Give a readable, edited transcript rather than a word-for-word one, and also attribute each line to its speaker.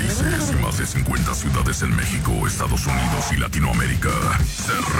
Speaker 1: países y más de 50 ciudades en México, Estados Unidos y Latinoamérica. Se